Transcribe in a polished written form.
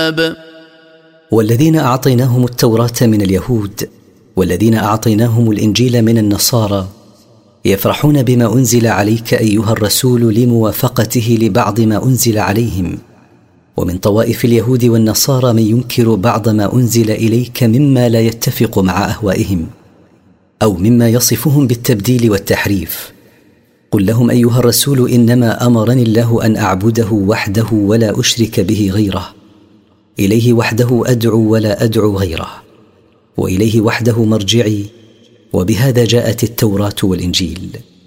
والذين أعطيناهم التوراة من اليهود والذين أعطيناهم الإنجيل من النصارى يفرحون بما أنزل عليك أيها الرسول لموافقته لبعض ما أنزل عليهم. ومن طوائف اليهود والنصارى من ينكر بعض ما أنزل إليك مما لا يتفق مع أهوائهم أو مما يصفهم بالتبديل والتحريف. قل لهم أيها الرسول إنما أمرني الله أن أعبده وحده ولا أشرك به غيره، إليه وحده أدعو ولا أدعو غيره، وإليه وحده مرجعي، وبهذا جاءت التوراة والإنجيل.